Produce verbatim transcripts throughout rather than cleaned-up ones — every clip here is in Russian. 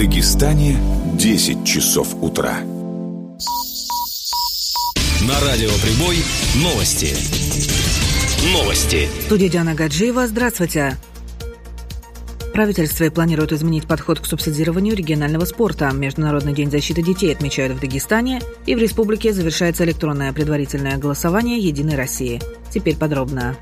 Дагестане десять часов утра. На радио «Прибой» новости. Новости. В студии Диана Гаджиева. Здравствуйте. Правительство планирует изменить подход к субсидированию регионального спорта. Международный день защиты детей отмечают в Дагестане, и в республике завершается электронное предварительное голосование «Единой России». Теперь подробно.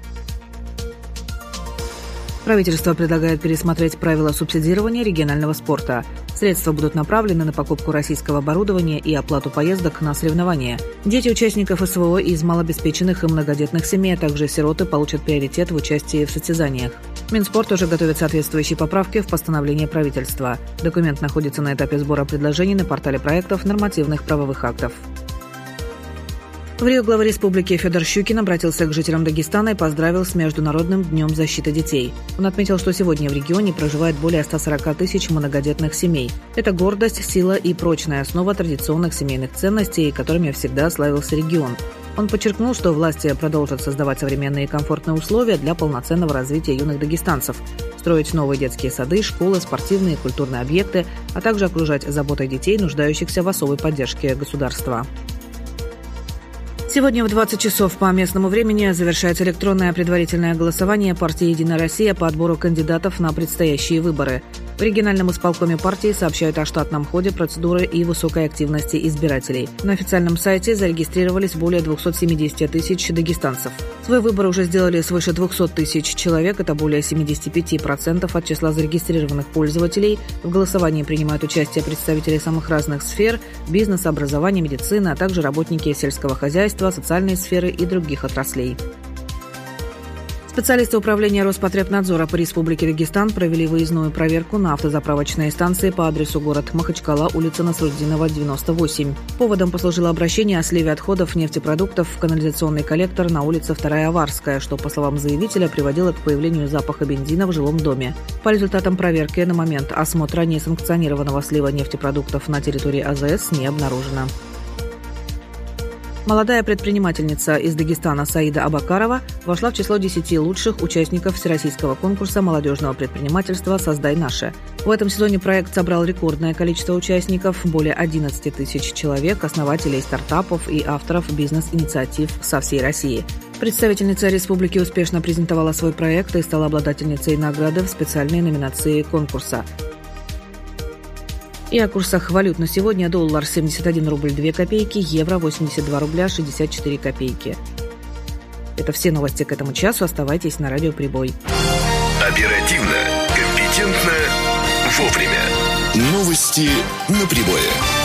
Правительство предлагает пересмотреть правила субсидирования регионального спорта. Средства будут направлены на покупку российского оборудования и оплату поездок на соревнования. Дети участников СВО из малообеспеченных и многодетных семей, а также сироты получат приоритет в участии в состязаниях. Минспорт уже готовит соответствующие поправки в постановление правительства. Документ находится на этапе сбора предложений на портале проектов нормативных правовых актов. В Рио глава республики Федор Щукин обратился к жителям Дагестана и поздравил с Международным днем защиты детей. Он отметил, что сегодня в регионе проживает более ста сорока тысяч многодетных семей. Это гордость, сила и прочная основа традиционных семейных ценностей, которыми всегда славился регион. Он подчеркнул, что власти продолжат создавать современные и комфортные условия для полноценного развития юных дагестанцев, строить новые детские сады, школы, спортивные и культурные объекты, а также окружать заботой детей, нуждающихся в особой поддержке государства. Сегодня в двадцать часов по местному времени завершается электронное предварительное голосование партии «Единая Россия» по отбору кандидатов на предстоящие выборы. В региональном исполкоме партии сообщают о штатном ходе процедуры и высокой активности избирателей. На официальном сайте зарегистрировались более двухсот семидесяти тысяч дагестанцев. Свой выбор уже сделали свыше двухсот тысяч человек, это более семьдесят пять процентов от числа зарегистрированных пользователей. В голосовании принимают участие представители самых разных сфер – бизнеса, образования, медицины, а также работники сельского хозяйства, социальной сферы и других отраслей. Специалисты управления Роспотребнадзора по Республике Дагестан провели выездную проверку на автозаправочной станции по адресу город Махачкала, улица Насруддинова, девяносто восемь. Поводом послужило обращение о сливе отходов нефтепродуктов в канализационный коллектор на улице вторая Аварская, что, по словам заявителя, приводило к появлению запаха бензина в жилом доме. По результатам проверки на момент осмотра несанкционированного слива нефтепродуктов на территории АЗС не обнаружено. Молодая предпринимательница из Дагестана Саида Абакарова вошла в число десяти лучших участников всероссийского конкурса молодежного предпринимательства «Создай наше». В этом сезоне проект собрал рекордное количество участников – более одиннадцати тысяч человек, основателей стартапов и авторов бизнес-инициатив со всей России. Представительница республики успешно презентовала свой проект и стала обладательницей награды в специальной номинации конкурса. И о курсах валют на сегодня: доллар семьдесят один рубль две копейки, евро восемьдесят два рубля шестьдесят четыре копейки. Это все новости к этому часу. Оставайтесь на радио «Прибой». Оперативно, компетентно, вовремя. Новости на Прибое.